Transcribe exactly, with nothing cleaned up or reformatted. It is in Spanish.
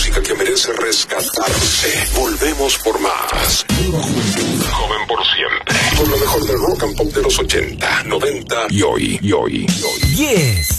música que merece rescatarse. Volvemos por más. Nueva juventud, joven por siempre. Con lo mejor del rock and pop de los ochenta, noventa y hoy, y hoy, y hoy. Yes.